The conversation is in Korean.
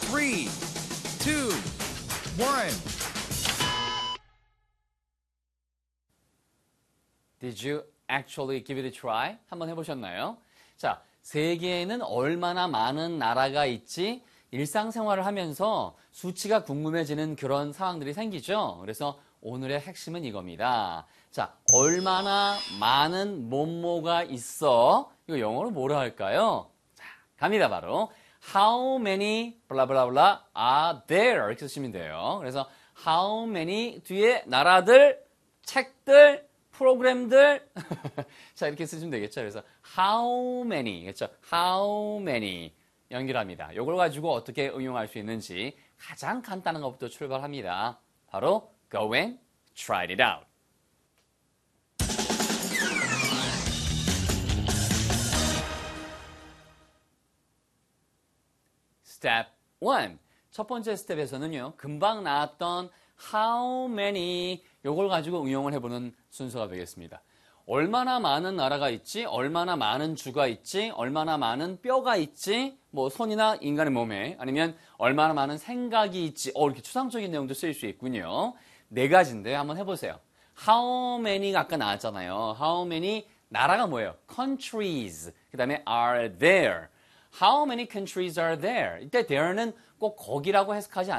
3, 2, 1. Did you actually give it a try? 한번 해보셨나요? 자, 세계에는 얼마나 많은 나라가 있지? 일상생활을 하면서 수치가 궁금해지는 그런 상황들이 생기죠. 그래서 오늘의 핵심은 이겁니다. 자, 얼마나 많은 뭐뭐가 있어? 이거 영어로 뭐라 할까요? 자, 갑니다 바로. How many blah blah blah are there? 이렇게 쓰시면 돼요. 그래서 how many 뒤에 나라들, 책들, 프로그램들 자 이렇게 쓰시면 되겠죠. 그래서 how many 그렇죠. how many 연결합니다. 이걸 가지고 어떻게 응용할 수 있는지 가장 간단한 것부터 출발합니다. 바로 go and try it out. Step 1. 첫 번째 스텝에서는요. 금방 나왔던 how many 이걸 가지고 응용을 해보는 순서가 되겠습니다. 얼마나 많은 나라가 있지? 얼마나 많은 주가 있지? 얼마나 많은 뼈가 있지? 뭐 손이나 인간의 몸에 아니면 얼마나 많은 생각이 있지? 이렇게 추상적인 내용도 쓰일 수 있군요. 네 가지인데요. 한번 해보세요. How many가 아까 나왔잖아요. How many 나라가 뭐예요? Countries. 그 다음에 are there. How many countries are there? 이때 there는 꼭 거기라고 해석하지